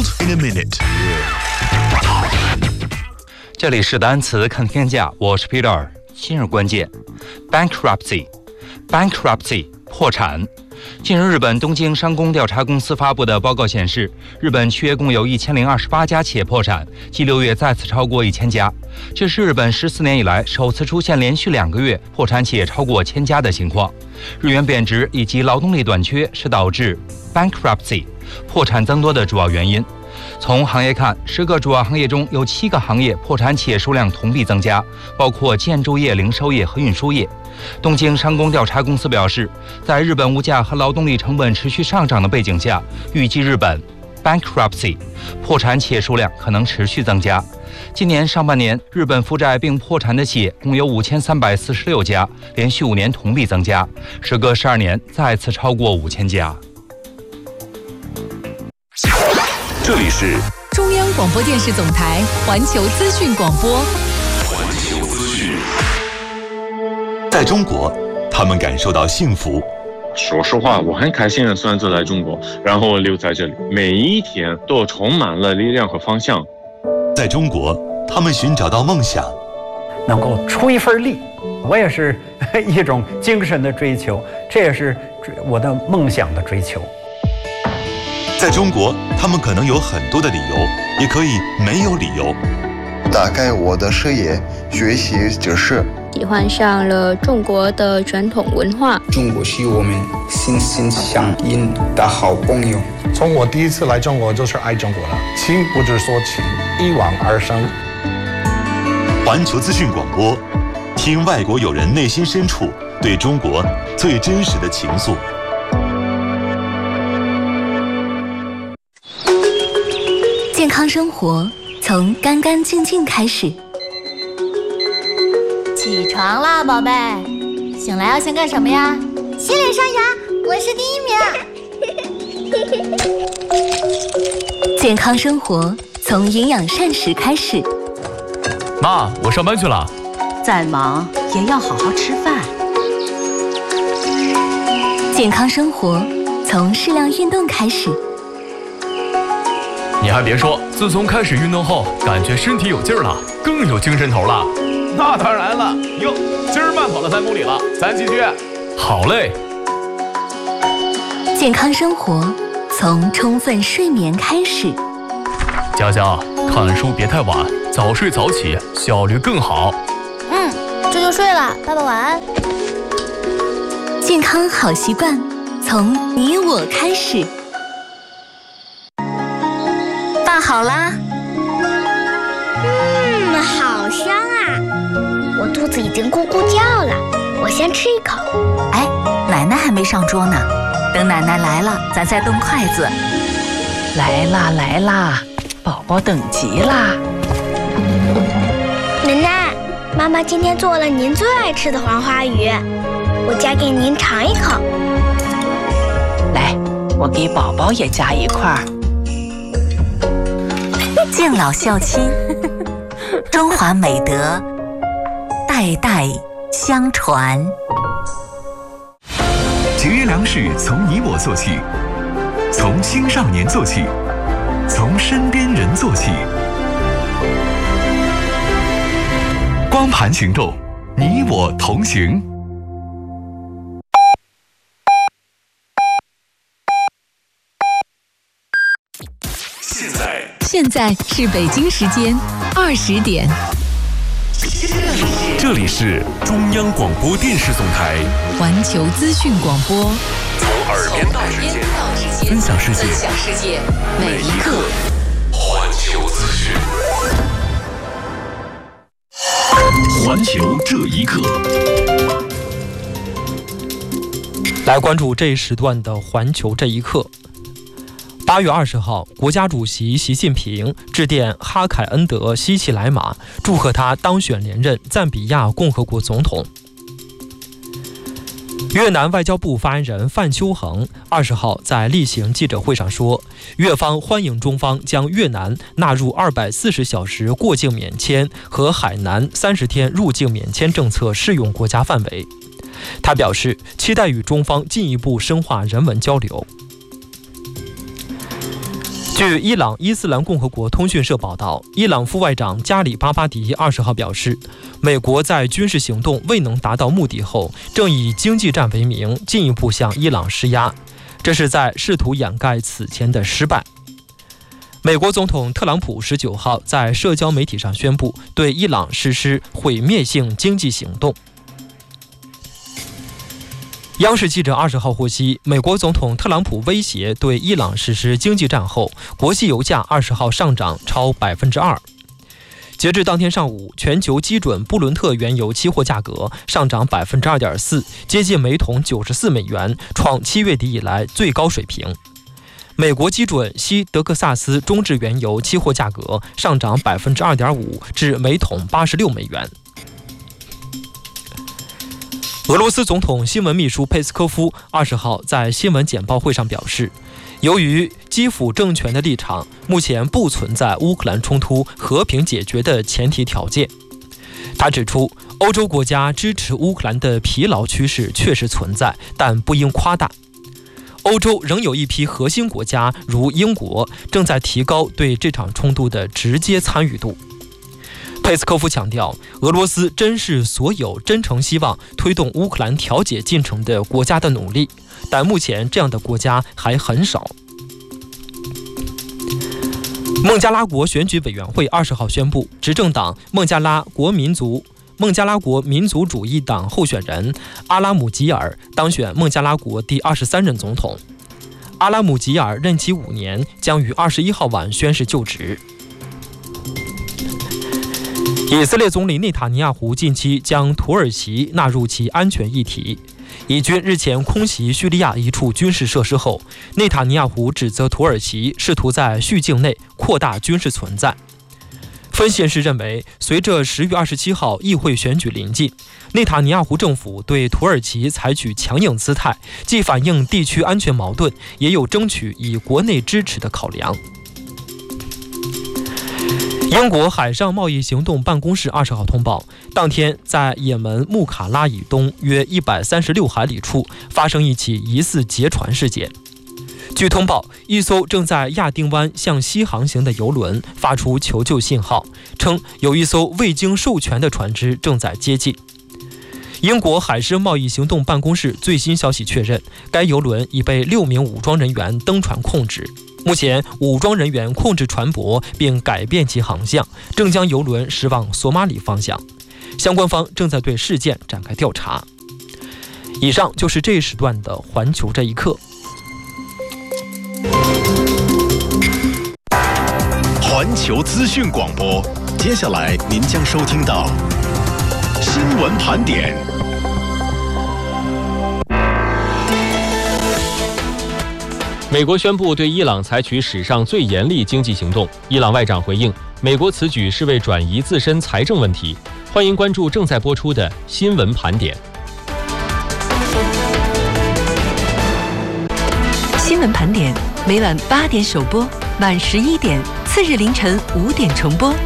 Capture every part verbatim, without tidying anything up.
World in a minute。 这里是单词看天下，我是 Peter。今日关键 ：bankruptcy，bankruptcy bankruptcy, 破产。近日，日本东京商工调查公司发布的报告显示，日本七月共有一千零二十八家企业破产，继六月再次超过一千家。这是日本十四年以来首次出现连续两个月破产企业超过千家的情况。日元贬值以及劳动力短缺是导致 bankruptcy 破产增多的主要原因。从行业看，十个主要行业中有七个行业破产企业数量同比增加，包括建筑业、零售业和运输业。东京商工调查公司表示，在日本物价和劳动力成本持续上涨的背景下，预计日本 bankruptcy 破产企业数量可能持续增加。今年上半年，日本负债并破产的企业共有五千三百四十六家，连续五年同比增加，时隔十二年再次超过五千家。 这里是中央广播电视总台环球资讯广播。 环球资讯。在中国，他们感受到幸福。 说实话，我很开心的选择来中国，然后留在这里，每一天都充满了力量和方向。 在中国，他们寻找到梦想， 能够出一份力，我也是一种精神的追求，这也是我的梦想的追求。 在中国，他们可能有很多的理由，也可以没有理由。 打开我的视野，学习知识， 喜欢上了中国的传统文化。 中国是我们心心相印的好朋友。 从我第一次来中国就是爱中国了，情不知所起，一往而生。 环球资讯广播，听外国友人内心深处对中国最真实的情愫。 健康生活从干干净净开始。 起床啦，宝贝！醒来要先干什么呀？ 洗脸刷牙，我是第一名。 健康生活从营养膳食开始。 妈，我上班去了。 再忙也要好好吃饭。 健康生活从适量运动开始。 你还别说，自从开始运动后，感觉身体有劲儿了，更有精神头了。 那当然了，哟，今儿慢跑了三公里了，咱继续。 好嘞。 健康生活从充分睡眠开始。 佳佳，看书别太晚，早睡早起，效率更好。 嗯，这就睡了，爸爸晚安。 健康好习惯从你我开始。拌好啦。 嗯，好香啊！我肚子已经咕咕叫了，我先吃一口。 哎，奶奶还没上桌呢，等奶奶来了，咱再动筷子。来啦来啦，宝宝等急啦。 奶奶，妈妈今天做了您最爱吃的黄花鱼，我夹给您尝一口。 来，我给宝宝也夹一块。敬老孝亲，中华美德代代相传。 节约粮食从你我做起，从青少年做起，从身边人做起。光盘行动，你我同行。 现在现在是北京时间二十点。 这里是中央广播电视总台环球资讯广播， 从耳边到指尖，分享世界， 分享世界每一刻。 环球资讯，环球这一刻。 来关注这一时段的环球这一刻。八月二十号，国家主席习近平致电哈凯恩德·希奇莱马，祝贺他当选连任赞比亚共和国总统。越南外交部发言人范秋恒二十号在例行记者会上说，越方欢迎中方将越南纳入二百四十小时过境免签和海南三十天入境免签政策适用国家范围。他表示，期待与中方进一步深化人文交流。 据伊朗伊斯兰共和国通讯社报道，伊朗副外长加里巴巴迪二十号表示，美国在军事行动未能达到目的后，正以经济战为名进一步向伊朗施压，这是在试图掩盖此前的失败。美国总统特朗普十九号在社交媒体上宣布对伊朗实施毁灭性经济行动。央视记者二十号获悉，美国总统特朗普威胁对伊朗实施经济战后，国际油价二十号上涨超百分之二。截至当天上午，全球基准布伦特原油期货价格上涨百分之二点四，接近每桶九十四美元，创七月底以来最高水平。美国基准西德克萨斯中质原油期货价格上涨百分之二点五，至每桶八十六美元。俄罗斯总统新闻秘书佩斯科夫二十号在新闻简报会上表示，由于基辅政权的立场目前不存在乌克兰冲突和平解决的前提条件。他指出，欧洲国家支持乌克兰的疲劳趋势确实存在，但不应夸大。欧洲仍有一批核心国家，如英国，正在提高对这场冲突的直接参与度。佩斯科夫强调，俄罗斯珍视所有真诚希望推动乌克兰调解进程的国家的努力，但目前这样的国家还很少。孟加拉国选举委员会二十号宣布，执政党孟加拉国民族孟加拉国民族主义党候选人阿拉姆吉尔当选孟加拉国第二十三任总统。阿拉姆吉尔任期五年，将于二十一号晚宣誓就职。以色列总理内塔尼亚胡近期将土耳其纳入其安全议题。以军日前空袭叙利亚一处军事设施后，内塔尼亚胡指责土耳其试图在叙境内扩大军事存在。分析人士认为，随着十月二十七号议会选举临近，内塔尼亚胡政府对土耳其采取强硬姿态，既反映地区安全矛盾，也有争取以国内支持的考量。英国海上贸易行动办公室二十号通报，当天在也门穆卡拉以东约一百三十六海里处发生一起疑似劫船事件。据通报，一艘正在亚丁湾向西航行的邮轮发出求救信号，称有一艘未经授权的船只正在接近。英国海事贸易行动办公室最新消息确认，该邮轮已被六名武装人员登船控制。目前，武装人员控制船舶并改变其航向，正将邮轮驶往索马里方向。相关方正在对事件展开调查。以上就是这一时段的环球这一刻。 环球资讯广播，接下来您将收听到新闻盘点。 美国宣布对伊朗采取史上最严厉经济行动。伊朗外长回应，美国此举是为转移自身财政问题。欢迎关注正在播出的新闻盘点。 新闻盘点每晚八点首播，晚十一点，次日凌晨五点重播。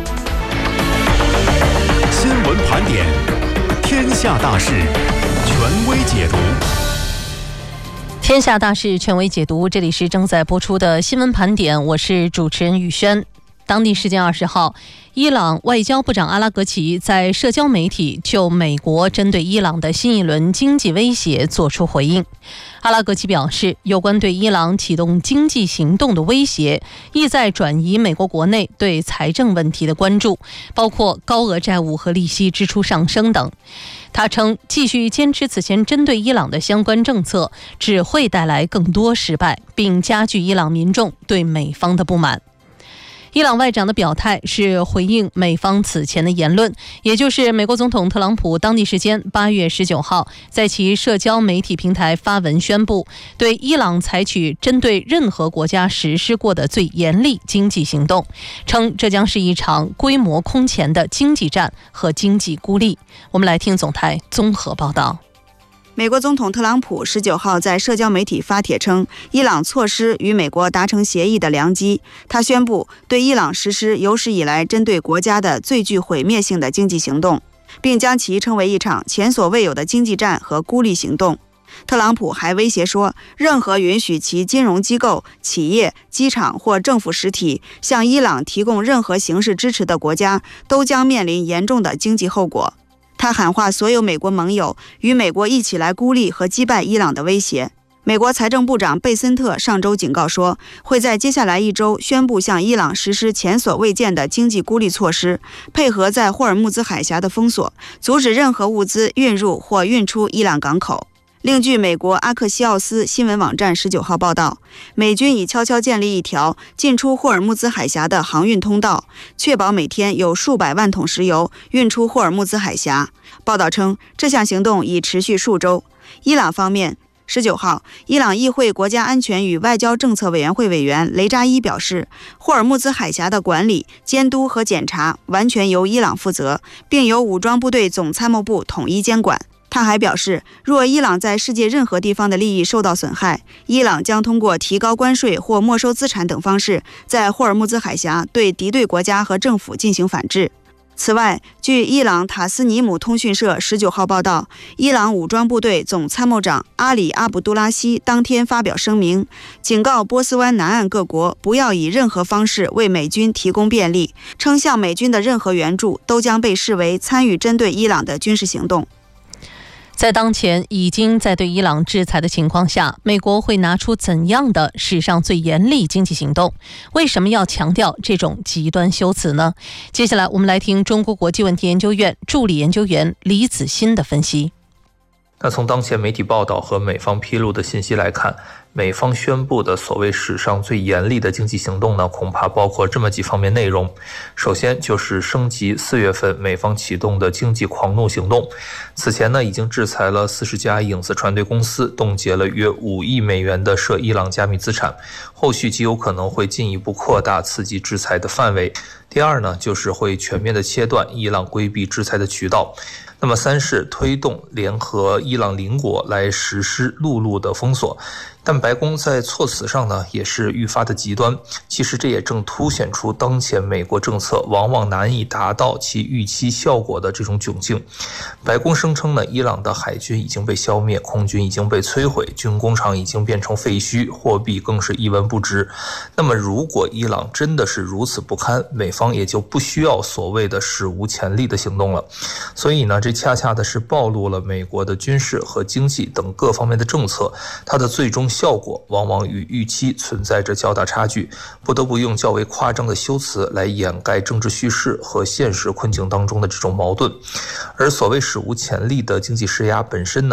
新闻盘点，天下大事，权威解读。 天下大事权威解读，这里是正在播出的新闻盘点，我是主持人宇轩。当地时间二十号，伊朗外交部长阿拉格齐在社交媒体就美国针对伊朗的新一轮经济威胁作出回应。阿拉格齐表示，有关对伊朗启动经济行动的威胁，意在转移美国国内对财政问题的关注，包括高额债务和利息支出上升等。他称，继续坚持此前针对伊朗的相关政策，只会带来更多失败，并加剧伊朗民众对美方的不满。伊朗外长的表态是回应美方此前的言论，也就是美国总统特朗普当地时间八月十九号在其社交媒体平台发文宣布，对伊朗采取针对任何国家实施过的最严厉经济行动，称这将是一场规模空前的经济战和经济孤立。我们来听总台综合报道。 美国总统特朗普十九号在社交媒体发帖称，伊朗错失与美国达成协议的良机。他宣布对伊朗实施有史以来针对国家的最具毁灭性的经济行动，并将其称为一场前所未有的经济战和孤立行动。 特朗普还威胁说，任何允许其金融机构、企业、机场或政府实体向伊朗提供任何形式支持的国家，都将面临严重的经济后果。他喊话所有美国盟友，与美国一起来孤立和击败伊朗的威胁。美国财政部长贝森特上周警告说，会在接下来一周宣布向伊朗实施前所未见的经济孤立措施，配合在霍尔木兹海峡的封锁，阻止任何物资运入或运出伊朗港口。另据美国阿克西奥斯新闻网站十九号报道，美军已悄悄建立一条进出霍尔木兹海峡的航运通道，确保每天有数百万桶石油运出霍尔木兹海峡。报道称，这项行动已持续数周。伊朗方面，十九号，伊朗议会国家安全与外交政策委员会委员雷扎伊表示，霍尔木兹海峡的管理、监督和检查完全由伊朗负责，并由武装部队总参谋部统一监管。他还表示，若伊朗在世界任何地方的利益受到损害，伊朗将通过提高关税或没收资产等方式，在霍尔木兹海峡对敌对国家和政府进行反制。此外，据伊朗塔斯尼姆通讯社十九号报道，伊朗武装部队总参谋长阿里阿卜杜拉希当天发表声明，警告波斯湾南岸各国不要以任何方式为美军提供便利，称向美军的任何援助都将被视为参与针对伊朗的军事行动。 在当前已经在对伊朗制裁的情况下，美国会拿出怎样的史上最严厉经济行动？为什么要强调这种极端修辞呢？接下来我们来听中国国际问题研究院助理研究员李子欣的分析。 那从当前媒体报道和美方披露的信息来看，美方宣布的所谓史上最严厉的经济行动呢，恐怕包括这么几方面内容。首先就是升级四月份美方启动的经济狂怒行动。此前呢，已经制裁了四十家影子船队公司，冻结了约五亿美元的涉伊朗加密资产，后续极有可能会进一步扩大刺激制裁的范围。第二呢，就是会全面的切断伊朗规避制裁的渠道。那么三是推动联合伊朗邻国来实施陆路的封锁。但白宫在措辞上呢，也是愈发的极端。其实这也正凸显出当前美国政策往往难以达到其预期效果的这种窘境。白宫声称呢，伊朗的海军已经被消灭，空军已经被摧毁，军工厂已经变成废墟，货币更是一文不值。那么如果伊朗真的是如此不堪，美方也就不需要所谓的史无前例的行动了。所以呢，这恰恰的是暴露了美国的军事和经济等各方面的政策，它的最终效果往往与预期存在着较大差距，不得不用较为夸张的修辞来掩盖政治叙事和现实困境当中的这种矛盾。而所谓史无前例的经济施压本身呢，